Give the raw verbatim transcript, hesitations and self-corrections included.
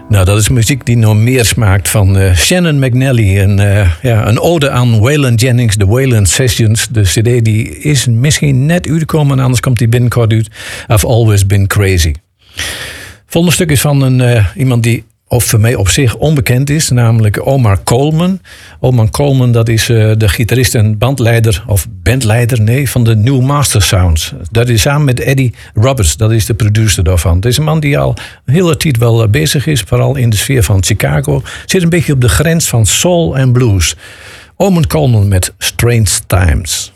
Nou, dat is muziek die nog meer smaakt van uh, Shannon McNally. Een, uh, ja, een ode aan Waylon Jennings, de Waylon Sessions. De cd die is misschien net uitgekomen, anders komt die binnenkort uit. I've Always Been Crazy. Volgende stuk is van een, uh, iemand die of voor mij op zich onbekend is, namelijk Omar Coleman. Omar Coleman, dat is uh, de gitarist en bandleider, of bandleider, nee, van de New Master Sounds. Dat is samen met Eddie Roberts, dat is de producer daarvan. Het is een man die al een hele tijd wel bezig is, vooral in de sfeer van Chicago. Zit een beetje op de grens van soul en blues. Omar Coleman met Strange Times.